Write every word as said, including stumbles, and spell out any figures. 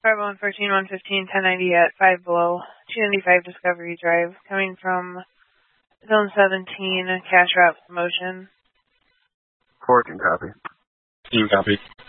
five one fourteen one fifteen ten ninety at five below two ninety-five Discovery Drive, coming from Zone seventeen, cash route motion. fourteen copy. fifteen copy.